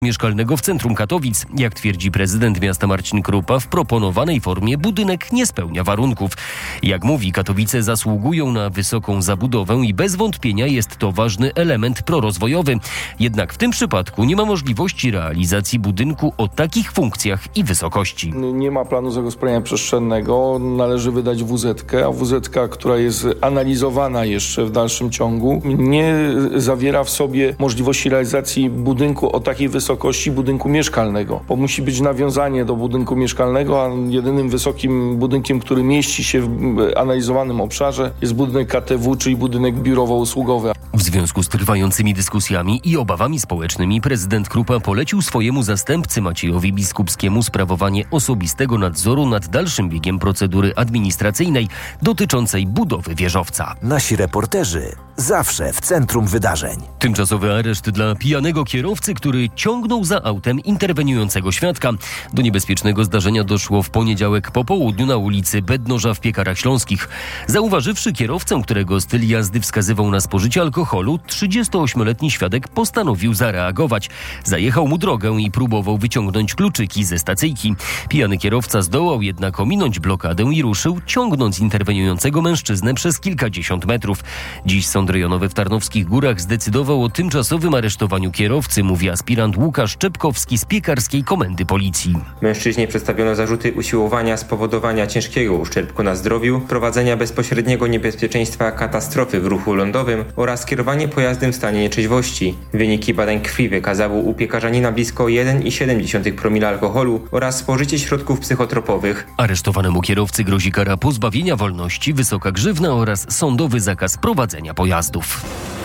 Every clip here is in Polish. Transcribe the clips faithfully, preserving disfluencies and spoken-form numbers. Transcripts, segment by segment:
mieszkalnego w centrum Katowic. Jak twierdzi prezydent miasta Marcin Krupa, w proponowanej formie budynek nie spełnia warunków. Jak mówi, Katowice zasługują na wysoką zabudowę i bez wątpienia jest to ważny element prorozwojowy. Jednak w tym przypadku nie ma możliwości realizacji budynku o takich funkcjach i wysokości. Nie ma planu zagospodarowania przestrzennego, należy wydać wu zetkę, a wu zetka, która jest analizowana jeszcze w dalszym ciągu, nie zawiera w sobie możliwości realizacji budynku o takiej wysokości, wysokości budynku mieszkalnego, bo musi być nawiązanie do budynku mieszkalnego, a jedynym wysokim budynkiem, który mieści się w analizowanym obszarze, jest budynek K T W, czyli budynek biurowo-usługowy. W związku z trwającymi dyskusjami i obawami społecznymi prezydent Krupa polecił swojemu zastępcy Maciejowi Biskupskiemu sprawowanie osobistego nadzoru nad dalszym biegiem procedury administracyjnej dotyczącej budowy wieżowca. Nasi reporterzy zawsze w centrum wydarzeń. Tymczasowy areszt dla pijanego kierowcy, który ciągnął za autem interweniującego świadka. Do niebezpiecznego zdarzenia doszło w poniedziałek po południu na ulicy Bednoża w Piekarach Śląskich. Zauważywszy kierowcę, którego styl jazdy wskazywał na spożycie alkoholu, trzydziestoośmioletni świadek postanowił zareagować. Zajechał mu drogę i próbował wyciągnąć kluczyki ze stacyjki. Pijany kierowca zdołał jednak ominąć blokadę i ruszył, ciągnąc interweniującego mężczyznę przez kilkadziesiąt metrów. Dziś Sąd Rejonowy w Tarnowskich Górach zdecydował o tymczasowym aresztowaniu kierowcy, mówi aspirant Łukasz Czepkowski z Piekarskiej Komendy Policji. Mężczyźnie przedstawiono zarzuty usiłowania spowodowania ciężkiego uszczerbku na zdrowiu, prowadzenia bezpośredniego niebezpieczeństwa katastrofy w ruchu lądowym oraz kierowanie pojazdem w stanie nieczęśliwości. Wyniki badań krwi wykazały u piekarzanina blisko jeden przecinek siedem promila alkoholu oraz spożycie środków psychotropowych. Aresztowanemu kierowcy grozi kara pozbawienia wolności, wysoka grzywna oraz sądowy zakaz prowadzenia pojazdów.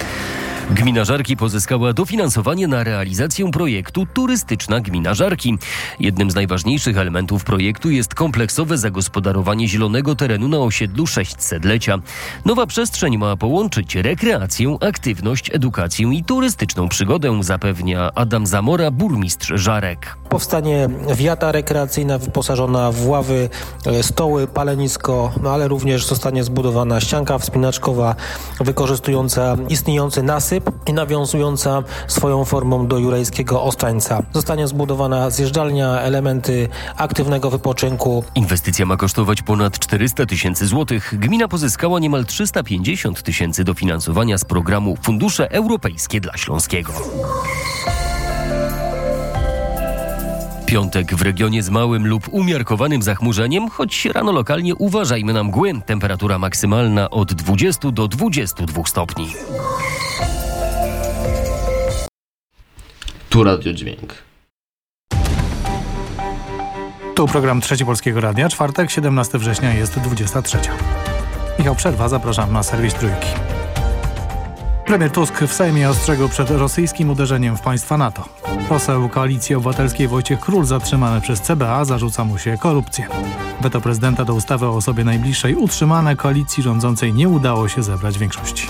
Gmina Żarki pozyskała dofinansowanie na realizację projektu Turystyczna Gmina Żarki. Jednym z najważniejszych elementów projektu jest kompleksowe zagospodarowanie zielonego terenu na osiedlu sześćsetlecia. Nowa przestrzeń ma połączyć rekreację, aktywność, edukację i turystyczną przygodę, zapewnia Adam Zamora, burmistrz Żarek. Powstanie wiata rekreacyjna wyposażona w ławy, stoły, palenisko, no ale również zostanie zbudowana ścianka wspinaczkowa wykorzystująca istniejący nasyp i nawiązująca swoją formą do jurajskiego Ostrańca. Zostanie zbudowana zjeżdżalnia, elementy aktywnego wypoczynku. Inwestycja ma kosztować ponad czterysta tysięcy złotych. Gmina pozyskała niemal trzysta pięćdziesiąt tysięcy dofinansowania z programu Fundusze Europejskie dla Śląskiego. Piątek w regionie z małym lub umiarkowanym zachmurzeniem, choć rano lokalnie uważajmy na mgły. Temperatura maksymalna od dwudziestu do dwudziestu dwóch stopni. Tu Radio Dźwięk. Tu program Trzeci Polskiego Radia. Czwartek, siedemnastego września, jest dwudziesta trzecia. Michał Przerwa, zapraszam na serwis Trójki. Premier Tusk w Sejmie ostrzegł przed rosyjskim uderzeniem w państwa NATO. Poseł Koalicji Obywatelskiej Wojciech Król, zatrzymany przez C B A, zarzuca mu się korupcję. Weto prezydenta do ustawy o osobie najbliższej utrzymane, koalicji rządzącej nie udało się zebrać większości.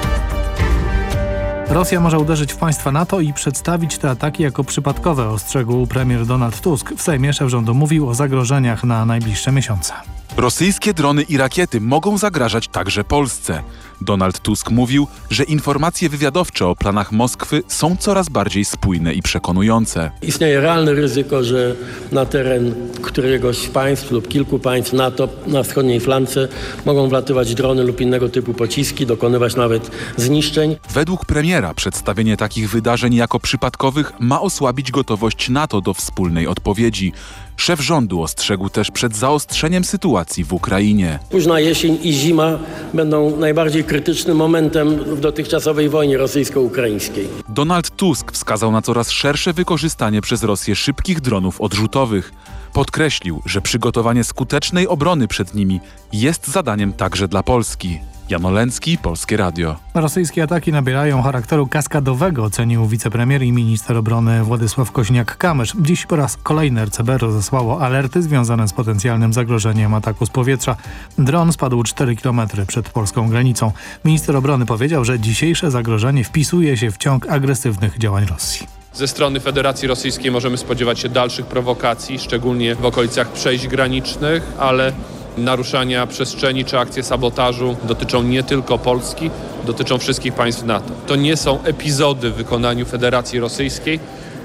Rosja może uderzyć w państwa NATO i przedstawić te ataki jako przypadkowe, ostrzegł premier Donald Tusk. W Sejmie szef rządu mówił o zagrożeniach na najbliższe miesiące. Rosyjskie drony i rakiety mogą zagrażać także Polsce. Donald Tusk mówił, że informacje wywiadowcze o planach Moskwy są coraz bardziej spójne i przekonujące. Istnieje realne ryzyko, że na teren któregoś z państw lub kilku państw NATO na wschodniej flance mogą wlatywać drony lub innego typu pociski, dokonywać nawet zniszczeń. Według premiera przedstawienie takich wydarzeń jako przypadkowych ma osłabić gotowość NATO do wspólnej odpowiedzi. Szef rządu ostrzegł też przed zaostrzeniem sytuacji w Ukrainie. Późna jesień i zima będą najbardziej krytycznym momentem w dotychczasowej wojnie rosyjsko-ukraińskiej. Donald Tusk wskazał na coraz szersze wykorzystanie przez Rosję szybkich dronów odrzutowych. Podkreślił, że przygotowanie skutecznej obrony przed nimi jest zadaniem także dla Polski. Jan Olęcki, Polskie Radio. Rosyjskie ataki nabierają charakteru kaskadowego, ocenił wicepremier i minister obrony Władysław Koźniak-Kamysz. Dziś po raz kolejny R C B rozesłało alerty związane z potencjalnym zagrożeniem ataku z powietrza. Dron spadł cztery kilometry przed polską granicą. Minister obrony powiedział, że dzisiejsze zagrożenie wpisuje się w ciąg agresywnych działań Rosji. Ze strony Federacji Rosyjskiej możemy spodziewać się dalszych prowokacji, szczególnie w okolicach przejść granicznych, ale naruszania przestrzeni czy akcje sabotażu dotyczą nie tylko Polski, dotyczą wszystkich państw NATO. To nie są epizody w wykonaniu Federacji Rosyjskiej,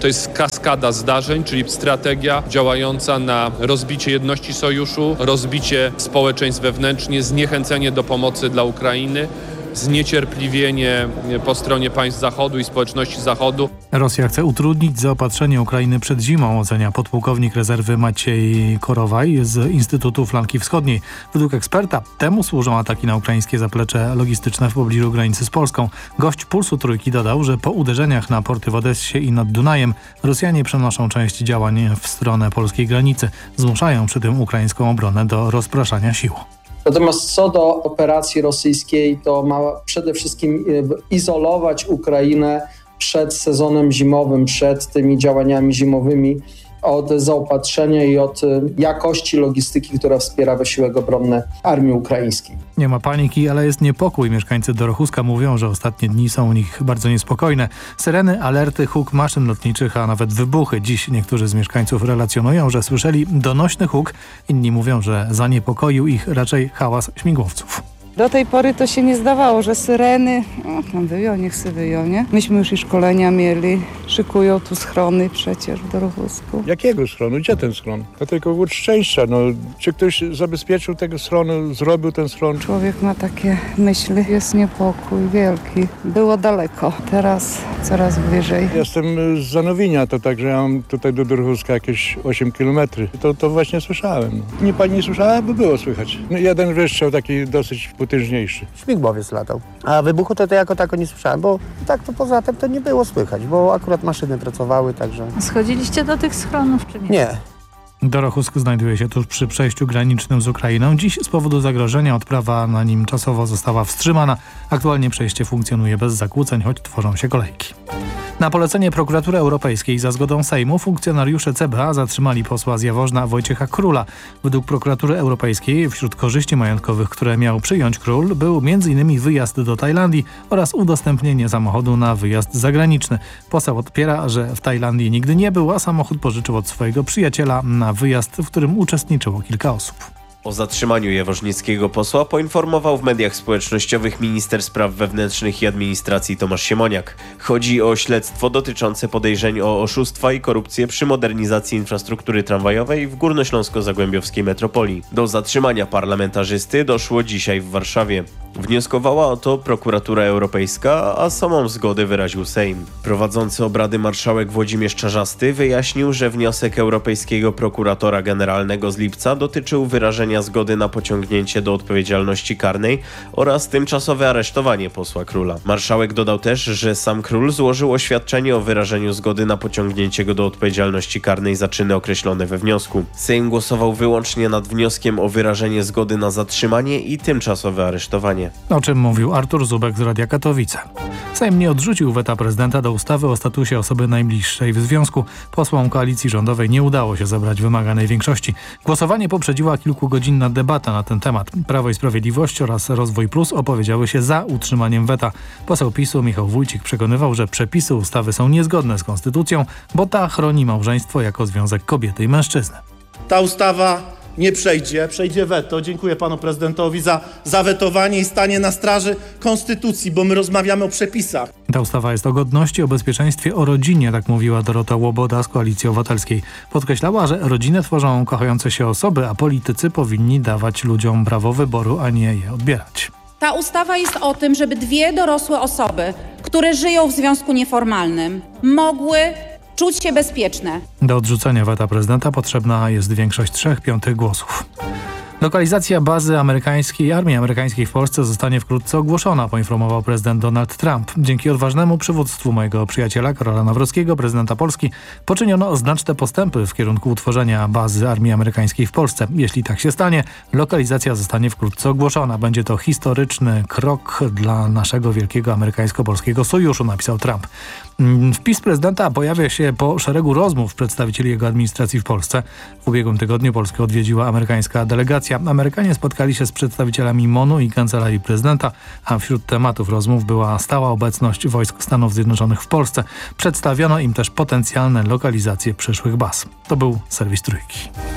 To jest kaskada zdarzeń, czyli strategia działająca na rozbicie jedności sojuszu, rozbicie społeczeństw wewnętrznie, zniechęcenie do pomocy dla Ukrainy, zniecierpliwienie po stronie państw Zachodu i społeczności Zachodu. Rosja chce utrudnić zaopatrzenie Ukrainy przed zimą, ocenia podpułkownik rezerwy Maciej Korowaj z Instytutu Flanki Wschodniej. Według eksperta temu służą ataki na ukraińskie zaplecze logistyczne w pobliżu granicy z Polską. Gość Pulsu Trójki dodał, że po uderzeniach na porty w Odessie i nad Dunajem Rosjanie przenoszą część działań w stronę polskiej granicy. Zmuszają przy tym ukraińską obronę do rozpraszania sił. Natomiast co do operacji rosyjskiej, to ma przede wszystkim izolować Ukrainę przed sezonem zimowym, przed tymi działaniami zimowymi od zaopatrzenia i od jakości logistyki, która wspiera wysiłek obronny armii ukraińskiej. Nie ma paniki, ale jest niepokój. Mieszkańcy Dorochuska mówią, że ostatnie dni są u nich bardzo niespokojne. Syreny, alerty, huk maszyn lotniczych, a nawet wybuchy. Dziś niektórzy z mieszkańców relacjonują, że słyszeli donośny huk. Inni mówią, że zaniepokoił ich raczej hałas śmigłowców. Do tej pory to się nie zdawało, że syreny, o, tam wyją, niech sobie wyją, nie? Myśmy już i szkolenia mieli, szykują tu schrony przecież w Dorochusku. Jakiego schronu? Gdzie ten schron? To tylko głód szczęścia. No, czy ktoś zabezpieczył tego schronu, zrobił ten schron? Człowiek ma takie myśli, jest niepokój wielki. Było daleko, teraz coraz bliżej. Jestem z Zanowinia, to także ja mam tutaj do Dorochuska jakieś osiem kilometrów. To, to właśnie słyszałem. Nie pani nie słyszała, by było słychać. No, jeden wystrzał taki dosyć potężniejszy. Śmigłowiec latał. A wybuchu to, to jako tako nie słyszałem, bo tak to poza tym to nie było słychać, bo akurat maszyny pracowały, także... Schodziliście do tych schronów, czy nie? Nie. Dorochusk znajduje się tuż przy przejściu granicznym z Ukrainą. Dziś z powodu zagrożenia odprawa na nim czasowo została wstrzymana. Aktualnie przejście funkcjonuje bez zakłóceń, choć tworzą się kolejki. Na polecenie Prokuratury Europejskiej za zgodą Sejmu funkcjonariusze C B A zatrzymali posła z Jaworzna Wojciecha Króla. Według Prokuratury Europejskiej wśród korzyści majątkowych, które miał przyjąć Król, był między innymi wyjazd do Tajlandii oraz udostępnienie samochodu na wyjazd zagraniczny. Poseł odpiera, że w Tajlandii nigdy nie był, a samochód pożyczył od swojego przyjaciela na wyjazd, w którym uczestniczyło kilka osób. O zatrzymaniu jaworznickiego posła poinformował w mediach społecznościowych minister spraw wewnętrznych i administracji Tomasz Siemoniak. Chodzi o śledztwo dotyczące podejrzeń o oszustwa i korupcję przy modernizacji infrastruktury tramwajowej w górnośląsko-zagłębiowskiej metropolii. Do zatrzymania parlamentarzysty doszło dzisiaj w Warszawie. Wnioskowała o to Prokuratura Europejska, a samą zgodę wyraził Sejm. Prowadzący obrady marszałek Włodzimierz Czarzasty wyjaśnił, że wniosek Europejskiego Prokuratora Generalnego z lipca dotyczył wyrażenia zgody na pociągnięcie do odpowiedzialności karnej oraz tymczasowe aresztowanie posła Króla. Marszałek dodał też, że sam Król złożył oświadczenie o wyrażeniu zgody na pociągnięcie go do odpowiedzialności karnej za czyny określone we wniosku. Sejm głosował wyłącznie nad wnioskiem o wyrażenie zgody na zatrzymanie i tymczasowe aresztowanie. O czym mówił Artur Zubek z Radia Katowice. Sejm nie odrzucił weta prezydenta do ustawy o statusie osoby najbliższej w związku. Posłom koalicji rządowej nie udało się zebrać wymaganej większości. Głosowanie poprzedziła kilkugodzinna debata na ten temat. Prawo i Sprawiedliwość oraz Rozwój Plus opowiedziały się za utrzymaniem weta. Poseł PiSu Michał Wójcik przekonywał, że przepisy ustawy są niezgodne z konstytucją, bo ta chroni małżeństwo jako związek kobiety i mężczyzny. Ta ustawa nie przejdzie, przejdzie weto. Dziękuję panu prezydentowi za zawetowanie i stanie na straży konstytucji, bo my rozmawiamy o przepisach. Ta ustawa jest o godności, o bezpieczeństwie, o rodzinie, tak mówiła Dorota Łoboda z Koalicji Obywatelskiej. Podkreślała, że rodzinę tworzą kochające się osoby, a politycy powinni dawać ludziom prawo wyboru, a nie je odbierać. Ta ustawa jest o tym, żeby dwie dorosłe osoby, które żyją w związku nieformalnym, mogły czuć się bezpieczne. Do odrzucenia weta prezydenta potrzebna jest większość trzech piątych głosów. Lokalizacja bazy amerykańskiej, armii amerykańskiej w Polsce zostanie wkrótce ogłoszona, poinformował prezydent Donald Trump. Dzięki odważnemu przywództwu mojego przyjaciela Karola Nawrockiego, prezydenta Polski, poczyniono znaczne postępy w kierunku utworzenia bazy armii amerykańskiej w Polsce. Jeśli tak się stanie, lokalizacja zostanie wkrótce ogłoszona. Będzie to historyczny krok dla naszego wielkiego amerykańsko-polskiego sojuszu, napisał Trump. Wpis prezydenta pojawia się po szeregu rozmów przedstawicieli jego administracji w Polsce. W ubiegłym tygodniu Polskę odwiedziła amerykańska delegacja. Amerykanie spotkali się z przedstawicielami MONU i Kancelarii Prezydenta, a wśród tematów rozmów była stała obecność wojsk Stanów Zjednoczonych w Polsce. Przedstawiono im też potencjalne lokalizacje przyszłych baz. To był serwis Trójki.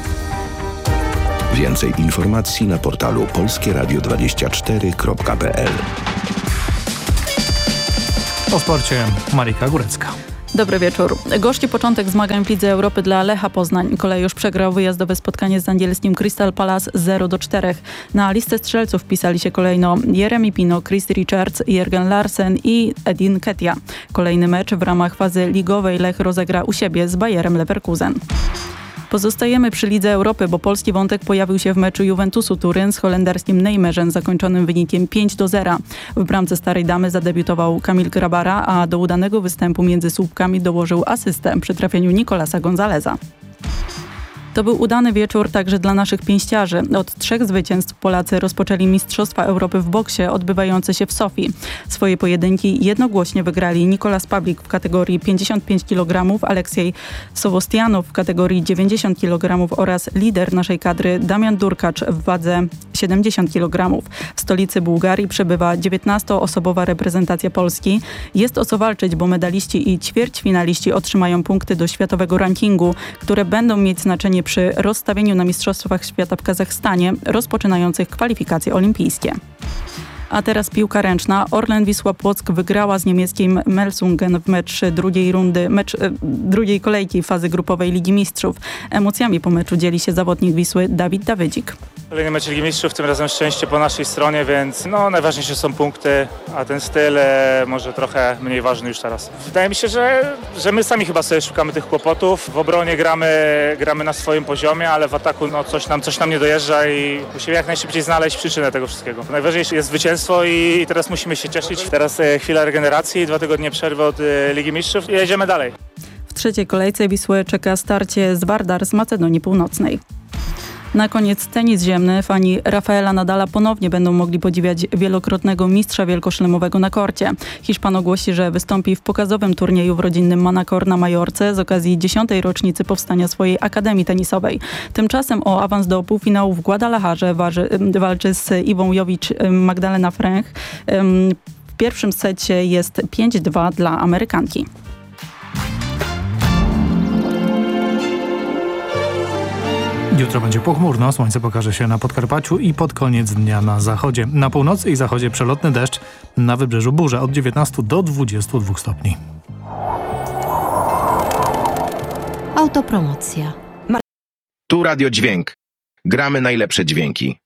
Więcej informacji na portalu polskie radio dwadzieścia cztery kropka p l. O sporcie Marika Górecka. Dobry wieczór. Gości początek zmagań w Lidze Europy dla Lecha Poznań. Kolejusz przegrał wyjazdowe spotkanie z angielskim Crystal Palace zero do czterech. Na listę strzelców wpisali się kolejno Jeremy Pino, Chris Richards, Jürgen Larsen i Edin Ketia. Kolejny mecz w ramach fazy ligowej Lech rozegra u siebie z Bayerem Leverkusen. Pozostajemy przy Lidze Europy, bo polski wątek pojawił się w meczu Juventusu Turyn z holenderskim Nijmegen zakończonym wynikiem pięć do zera. W bramce Starej Damy zadebiutował Kamil Grabara, a do udanego występu między słupkami dołożył asystę przy trafieniu Nicolasa Gonzaleza. To był udany wieczór także dla naszych pięściarzy. Od trzech zwycięstw Polacy rozpoczęli Mistrzostwa Europy w boksie odbywające się w Sofii. Swoje pojedynki jednogłośnie wygrali Nicolas Pawlik w kategorii pięćdziesiąt pięć kilogramów, Aleksiej Sowostianow w kategorii dziewięćdziesiąt kilogramów oraz lider naszej kadry Damian Durkacz w wadze siedemdziesiąt kilogramów. W stolicy Bułgarii przebywa dziewiętnastoosobowa reprezentacja Polski. Jest o co walczyć, bo medaliści i ćwierćfinaliści otrzymają punkty do światowego rankingu, które będą mieć znaczenie przy rozstawieniu na Mistrzostwach Świata w Kazachstanie, rozpoczynających kwalifikacje olimpijskie. A teraz piłka ręczna. Orlen Wisła Płock wygrała z niemieckim Melsungen w mecz drugiej rundy, mecz e, drugiej kolejki fazy grupowej Ligi Mistrzów. Emocjami po meczu dzieli się zawodnik Wisły Dawid Dawydzik. Kolejny mecz Ligi Mistrzów, tym razem szczęście po naszej stronie, więc no, najważniejsze są punkty, a ten styl e, może trochę mniej ważny już teraz. Wydaje mi się, że, że my sami chyba sobie szukamy tych kłopotów. W obronie gramy, gramy na swoim poziomie, ale w ataku no, coś, nam, coś nam nie dojeżdża i musimy jak najszybciej znaleźć przyczynę tego wszystkiego. Najważniejsze jest zwycięstwo i teraz musimy się cieszyć. Teraz e, chwila regeneracji, dwa tygodnie przerwy od e, Ligi Mistrzów i jedziemy dalej. W trzeciej kolejce Wisłę czeka starcie z Vardar z Macedonii Północnej. Na koniec tenis ziemny. Fani Rafaela Nadala ponownie będą mogli podziwiać wielokrotnego mistrza wielkoszlemowego na korcie. Hiszpan ogłosi, że wystąpi w pokazowym turnieju w rodzinnym Manacor na Majorce z okazji dziesiątej rocznicy powstania swojej akademii tenisowej. Tymczasem o awans do półfinału w Guadalajarze waży, walczy z Iwą Jowicz Magdalena Fręch. W pierwszym secie jest pięć dwa dla Amerykanki. Jutro będzie pochmurno, słońce pokaże się na Podkarpaciu i pod koniec dnia na zachodzie. Na północy i zachodzie przelotny deszcz, na wybrzeżu burza od dziewiętnastu do dwudziestu dwóch stopni. Autopromocja. Tu Radio Dźwięk. Gramy najlepsze dźwięki.